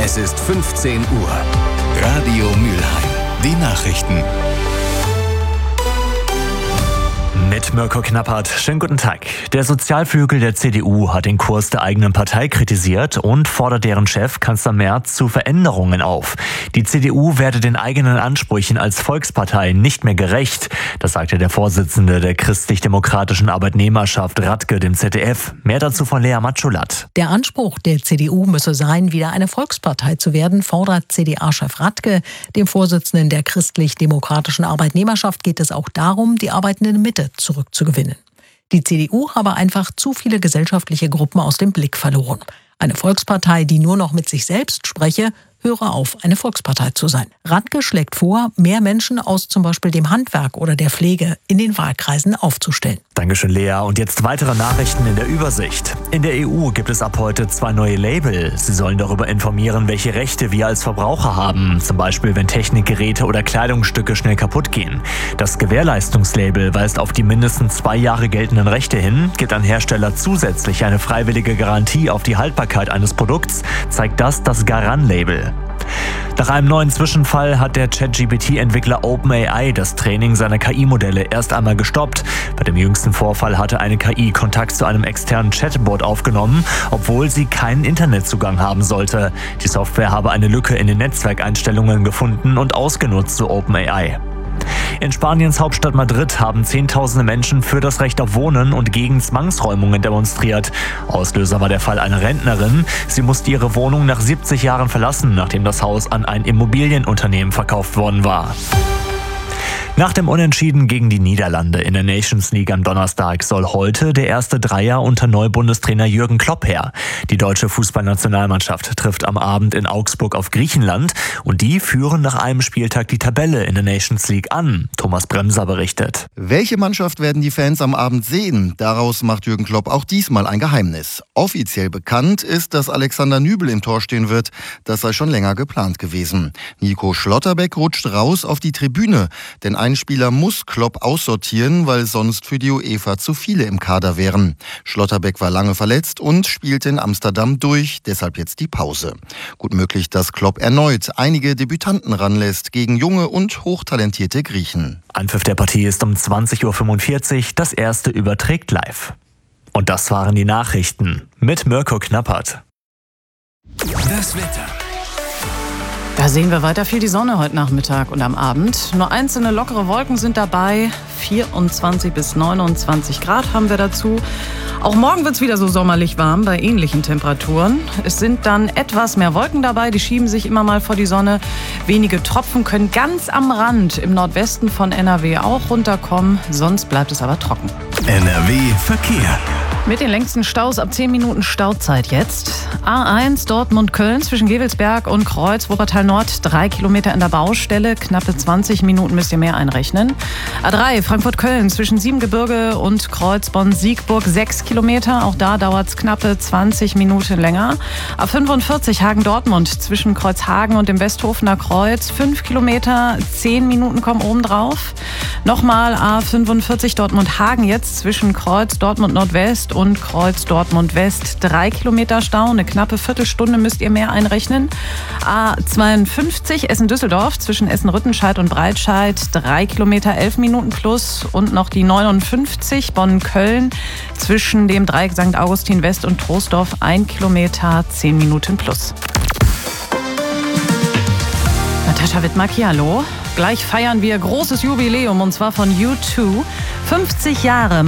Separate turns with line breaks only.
Es ist 15 Uhr. Radio Mülheim. Die Nachrichten.
Mit Mirko Knappert. Schönen guten Tag. Der Sozialflügel der CDU hat den Kurs der eigenen Partei kritisiert und fordert deren Chef Kanzler Merz zu Veränderungen auf. Die CDU werde den eigenen Ansprüchen als Volkspartei nicht mehr gerecht. Das sagte der Vorsitzende der christlich-demokratischen Arbeitnehmerschaft Radke dem ZDF. Mehr dazu von Lea Matschulat.
Der Anspruch der CDU müsse sein, wieder eine Volkspartei zu werden, fordert CDA-Chef Radke. Dem Vorsitzenden der christlich-demokratischen Arbeitnehmerschaft geht es auch darum, die arbeitende Mitte zurückzugewinnen. Die CDU habe einfach zu viele gesellschaftliche Gruppen aus dem Blick verloren. Eine Volkspartei, die nur noch mit sich selbst spreche, höre auf, eine Volkspartei zu sein. Radke schlägt vor, mehr Menschen aus zum Beispiel dem Handwerk oder der Pflege in den Wahlkreisen aufzustellen.
Dankeschön, Lea. Und jetzt weitere Nachrichten in der Übersicht. In der EU gibt es ab heute 2 neue Label. Sie sollen darüber informieren, welche Rechte wir als Verbraucher haben. Zum Beispiel, wenn Technikgeräte oder Kleidungsstücke schnell kaputt gehen. Das Gewährleistungslabel weist auf die mindestens 2 Jahre geltenden Rechte hin, gibt an Hersteller zusätzlich eine freiwillige Garantie auf die Haltbarkeit eines Produkts, zeigt das Garan-Label. Nach einem neuen Zwischenfall hat der ChatGPT-Entwickler OpenAI das Training seiner KI-Modelle erst einmal gestoppt. Bei dem jüngsten Vorfall hatte eine KI Kontakt zu einem externen Chatbot aufgenommen, obwohl sie keinen Internetzugang haben sollte. Die Software habe eine Lücke in den Netzwerkeinstellungen gefunden und ausgenutzt, so OpenAI. In Spaniens Hauptstadt Madrid haben Zehntausende Menschen für das Recht auf Wohnen und gegen Zwangsräumungen demonstriert. Auslöser war der Fall einer Rentnerin. Sie musste ihre Wohnung nach 70 Jahren verlassen, nachdem das Haus an ein Immobilienunternehmen verkauft worden war. Nach dem Unentschieden gegen die Niederlande in der Nations League am Donnerstag soll heute der erste Dreier unter Neubundestrainer Jürgen Klopp her. Die deutsche Fußballnationalmannschaft trifft am Abend in Augsburg auf Griechenland und die führen nach einem Spieltag die Tabelle in der Nations League an. Thomas Bremser berichtet.
Welche Mannschaft werden die Fans am Abend sehen? Daraus macht Jürgen Klopp auch diesmal ein Geheimnis. Offiziell bekannt ist, dass Alexander Nübel im Tor stehen wird. Das sei schon länger geplant gewesen. Nico Schlotterbeck rutscht raus auf die Tribüne, denn ein Spieler muss Klopp aussortieren, weil sonst für die UEFA zu viele im Kader wären. Schlotterbeck war lange verletzt und spielte in Amsterdam durch, deshalb jetzt die Pause. Gut möglich, dass Klopp erneut einige Debütanten ranlässt gegen junge und hochtalentierte Griechen.
Anpfiff der Partie ist um 20.45 Uhr, das erste überträgt live. Und das waren die Nachrichten mit Mirko Knappert.
Das Wetter.
Da sehen wir weiter viel die Sonne heute Nachmittag und am Abend. Nur einzelne lockere Wolken sind dabei. 24 bis 29 Grad haben wir dazu. Auch morgen wird es wieder so sommerlich warm bei ähnlichen Temperaturen. Es sind dann etwas mehr Wolken dabei, die schieben sich immer mal vor die Sonne. Wenige Tropfen können ganz am Rand im Nordwesten von NRW auch runterkommen. Sonst bleibt es aber trocken.
NRW Verkehr.
Mit den längsten Staus ab 10 Minuten Stauzeit jetzt. A1 Dortmund-Köln zwischen Gevelsberg und Kreuz, Wuppertal Nord, 3 Kilometer in der Baustelle. Knappe 20 Minuten müsst ihr mehr einrechnen. A3 Frankfurt-Köln zwischen Siebengebirge und Kreuz-Bonn-Siegburg, 6 Kilometer. Auch da dauert es knappe 20 Minuten länger. A45 Hagen-Dortmund zwischen Kreuzhagen und dem Westhofener Kreuz, 5 Kilometer, 10 Minuten kommen obendrauf. Nochmal A45 Dortmund-Hagen jetzt zwischen Kreuz Dortmund-Nordwest und Kreuz Dortmund-West, 3 Kilometer Stau, eine knappe Viertelstunde müsst ihr mehr einrechnen. A52 Essen-Düsseldorf zwischen Essen-Rüttenscheid und Breitscheid, 3 Kilometer, 11 Minuten plus. Und noch die 59 Bonn-Köln zwischen dem Dreieck St. Augustin West und Troisdorf, 1 Kilometer, 10 Minuten plus. Natascha Wittmacki, hallo. Gleich feiern wir großes Jubiläum und zwar von U2. 50 Jahre